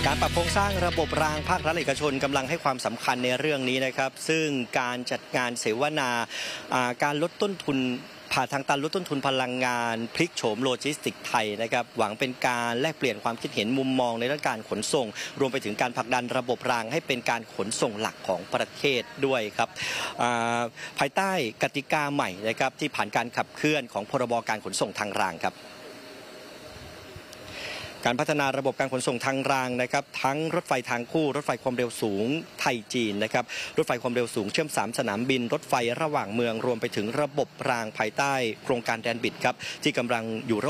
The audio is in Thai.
การปรับโครงสร้างระบบรางภาครัฐเอกชนกำลังให้ความสำคัญในเรื่องนี้นะครับซึ่งการจัดงานเสวนาการลดต้นทุนผ่านทางการลดต้นทุนพลังงานพลิกโฉมโลจิสติกไทยนะครับหวังเป็นการแลกเปลี่ยนความคิดเห็นมุมมองในเรื่องการขนส่งรวมไปถึงการผลักดันระบบรางให้เป็นการขนส่งหลักของประเทศด้วยครับภายใต้กติกาใหม่นะครับที่ผ่านการขับเคลื่อนของพรบการขนส่งทางรางครับการพัฒนาระบบการขนส่งทางรางนะครับทั้งรถไฟทางคู่รถไฟความเร็วสูงไทยจีนนะครับรถไฟความเร็วสูงเชื่อม3สนามบินรถไฟระหว่างเมืองรวมไปถึงระบบรางภายใต้โครงการแดนบิดครับที่กำลังอยู่